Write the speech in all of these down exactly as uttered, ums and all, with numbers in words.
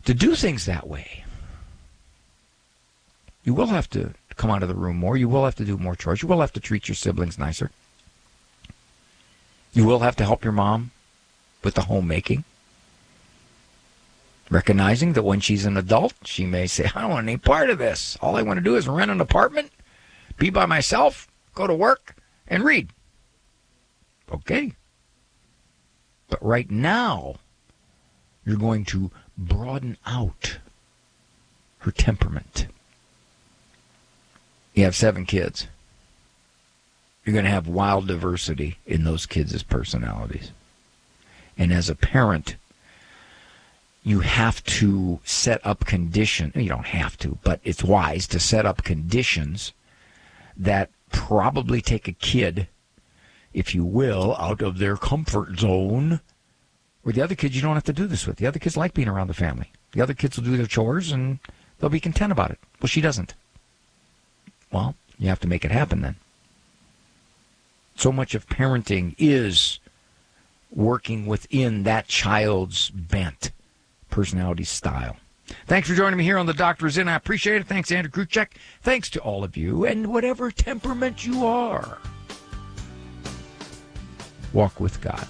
to do things that way. You will have to come out of the room more. You will have to do more chores. You will have to treat your siblings nicer. You will have to help your mom with the homemaking. Recognizing that when she's an adult, she may say, I don't want any part of this. All I want to do is rent an apartment, be by myself, go to work, and read. Okay. But right now, you're going to broaden out her temperament. You have seven kids. You're going to have wild diversity in those kids' personalities. And as a parent, you have to set up conditions. You don't have to, but it's wise to set up conditions that probably take a kid, if you will, out of their comfort zone, where the other kids you don't have to do this with. The other kids like being around the family. The other kids will do their chores, and they'll be content about it. Well, she doesn't. Well, you have to make it happen then. So much of parenting is working within that child's bent, personality, style. Thanks for joining me here on The Doctor Is In. I appreciate it. Thanks, Andrew Kruchek. Thanks to all of you, and whatever temperament you are, walk with God.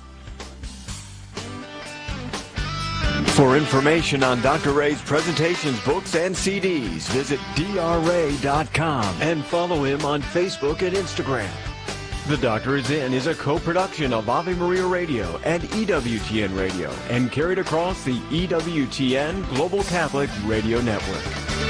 For information on Doctor Ray's presentations, books, and C Ds, visit D R ray dot com and follow him on Facebook and Instagram. The Doctor Is In is a co-production of Ave Maria Radio and E W T N Radio and carried across the E W T N Global Catholic Radio Network.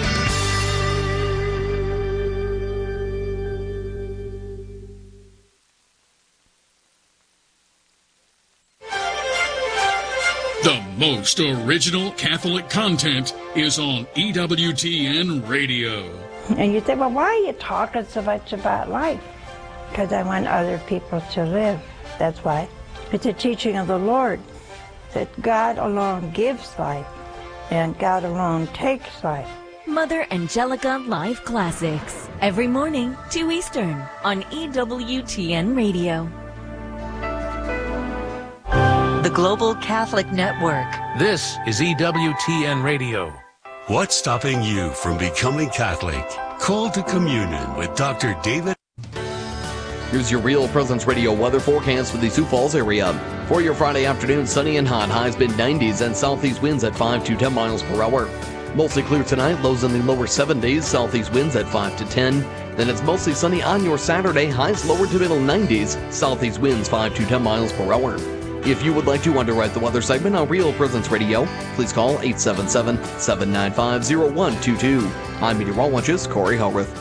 The most original Catholic content is on E W T N Radio. And you say, well, why are you talking so much about life? Because I want other people to live. That's why. It's a teaching of the Lord that God alone gives life and God alone takes life. Mother Angelica Live Classics. Every morning, two Eastern on E W T N Radio. The Global Catholic Network. This is E W T N Radio. What's stopping you from becoming Catholic? Call to communion with Doctor David. Here's your Real Presence Radio weather forecast for the Sioux Falls area. For your Friday afternoon, sunny and hot. Highs mid nineties and southeast winds at five to ten miles per hour. Mostly clear tonight. Lows in the lower seventies. Southeast winds at five to ten. Then it's mostly sunny on your Saturday. Highs lower to middle nineties. Southeast winds five to ten miles per hour. If you would like to underwrite the weather segment on Real Presence Radio, please call eight seven seven, seven nine five, zero one two two. I'm meteorologist Corey Hellrith.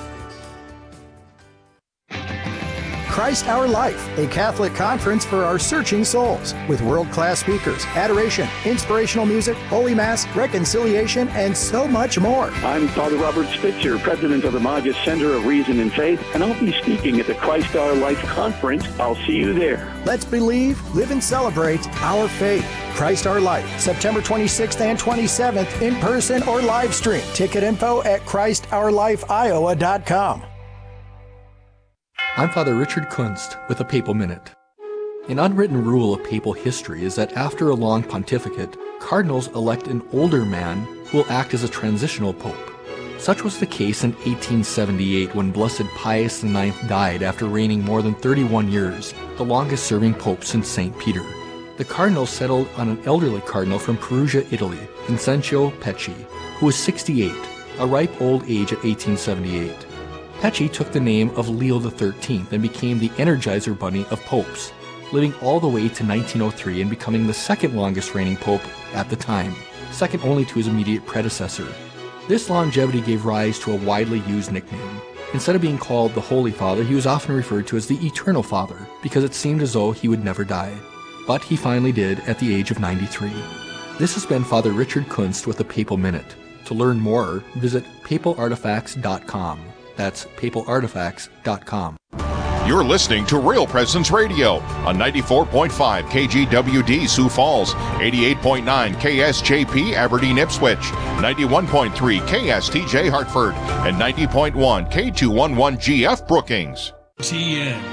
Christ Our Life, a Catholic conference for our searching souls, with world-class speakers, adoration, inspirational music, Holy Mass, reconciliation, and so much more. I'm Father Robert Spitzer, president of the Magus Center of Reason and Faith, and I'll be speaking at the Christ Our Life conference. I'll see you there. Let's believe, live, and celebrate our faith. Christ Our Life, September twenty-sixth and twenty-seventh, in person or live stream. Ticket info at Christ Our Life Iowa dot com. I'm Father Richard Kunst with a Papal Minute. An unwritten rule of papal history is that after a long pontificate, cardinals elect an older man who will act as a transitional pope. Such was the case in eighteen seventy-eight when Blessed Pius the ninth died after reigning more than thirty-one years, the longest-serving pope since Saint Peter. The cardinals settled on an elderly cardinal from Perugia, Italy, Vincenzio Pecci, who was sixty-eight, a ripe old age at eighteen seventy-eight. Pecci took the name of Leo the thirteenth and became the Energizer Bunny of popes, living all the way to nineteen oh three and becoming the second longest reigning pope at the time, second only to his immediate predecessor. This longevity gave rise to a widely used nickname. Instead of being called the Holy Father, he was often referred to as the Eternal Father, because it seemed as though he would never die. But he finally did at the age of ninety-three. This has been Father Richard Kunst with the Papal Minute. To learn more, visit papal artifacts dot com. That's papal artifacts dot com. You're listening to Real Presence Radio on ninety-four point five K G W D Sioux Falls, eighty-eight point nine K S J P Aberdeen Ipswich, ninety-one point three K S T J Hartford, and ninety point one K two eleven G F Brookings. T N.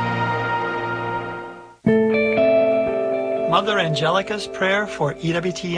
Mother Angelica's prayer for E W T N.